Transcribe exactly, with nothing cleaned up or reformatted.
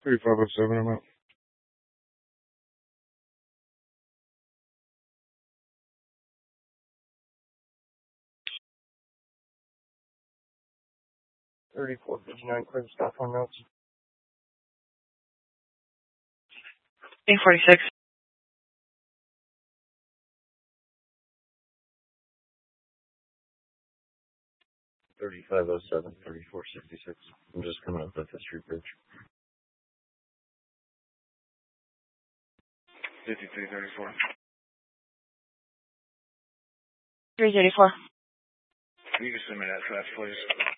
thirty-five oh seven, I'm out. thirty-four fifty-nine, clear stop on notes. eight forty-six. thirty-five oh seven, thirty-four sixty-six. I'm just coming up the Fifth Street Bridge. fifty-three thirty-four. three thirty-four. Can you just send me that fast, please?